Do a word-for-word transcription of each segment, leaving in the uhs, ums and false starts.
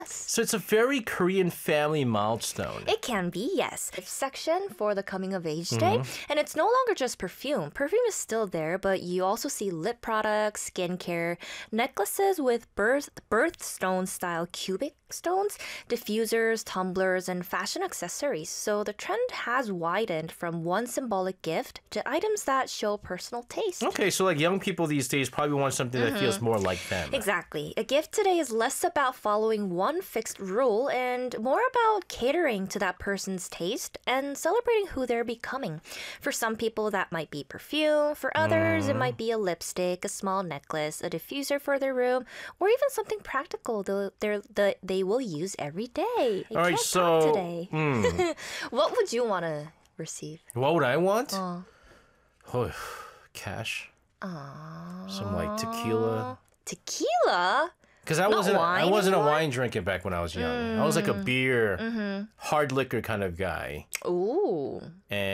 So it's a very Korean family milestone. It can be, yes. It's section for the coming of age day. Mm-hmm. And it's no longer just perfume. Perfume is still there, but you also see lip products, skincare, necklaces with birth birthstone style cubic stones, diffusers, tumblers, and fashion accessories. So the trend has widened from one symbolic gift to items that show personal taste. Okay, so like young people these days probably want something mm-hmm. that feels more like them. Exactly. A gift today is less about following one fixed rule and more about catering to that person's taste and celebrating who they're becoming. For some people, that might be perfume. For others, mm. it might be a lipstick, a small necklace, a diffuser for their room, or even something practical that they will use every day. I All right, so today. Mm. What would you want to receive? What would I want? Uh. Oh, cash. Aww. Some like tequila. Tequila? Because I wasn't, I wasn't anymore? a wine drinker back when I was young. Mm. I was like a beer, mm-hmm. hard liquor kind of guy. Ooh.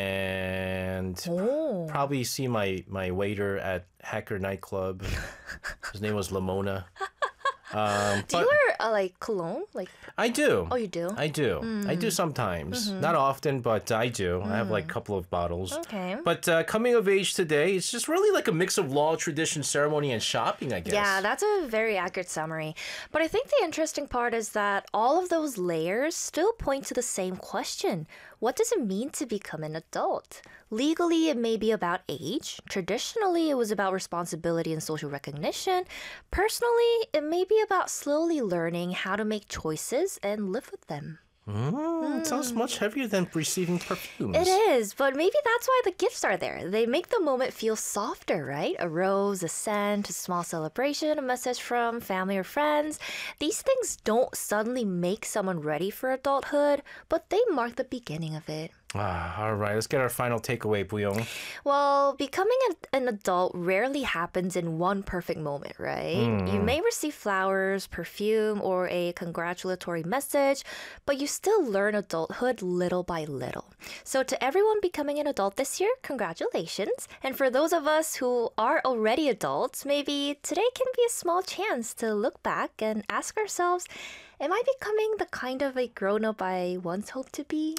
And oh. probably see my, my waiter at Hacker Nightclub. His name was Lamona. Um, do you wear uh, like cologne? Like I do. Oh, you do? I do. Mm. I do sometimes. Mm-hmm. Not often, but I do. Mm. I have like a couple of bottles. Okay. But uh, coming of age today, it's just really like a mix of law, tradition, ceremony, and shopping, I guess. Yeah, that's a very accurate summary. But I think the interesting part is that all of those layers still point to the same question. What does it mean to become an adult? Legally, it may be about age. Traditionally, it was about responsibility and social recognition. Personally, it may be about slowly learning how to make choices and live with them. Mm, mm. It sounds much heavier than receiving perfumes. It is, but maybe that's why the gifts are there. They make the moment feel softer, right? A rose, a scent, a small celebration, a message from family or friends. These things don't suddenly make someone ready for adulthood, but they mark the beginning of it. Ah, all right, let's get our final takeaway, Buyong. Well, becoming an, an adult rarely happens in one perfect moment, right? Mm. You may receive flowers, perfume, or a congratulatory message, but you still learn adulthood little by little. So to everyone becoming an adult this year, congratulations. And for those of us who are already adults, maybe today can be a small chance to look back and ask ourselves, am I becoming the kind of a grown-up I once hoped to be?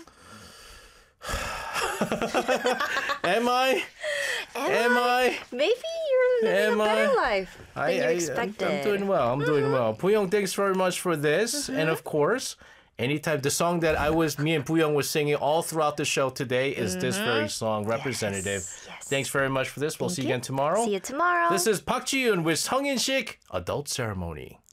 Am I? Am, Am I? I? Maybe you're living Am a better I? life than I, you I, expected. I'm, I'm doing well. I'm mm-hmm. doing well. Buyong, thanks very much for this. Mm-hmm. And of course, anytime the song that I was, me and Buyong was singing all throughout the show today is mm-hmm. this very song, Representative. Yes, yes. Thanks very much for this. We'll Thank see you you again tomorrow. See you tomorrow. This is Park Ji-yoon with Sung In-sik, Adult Ceremony.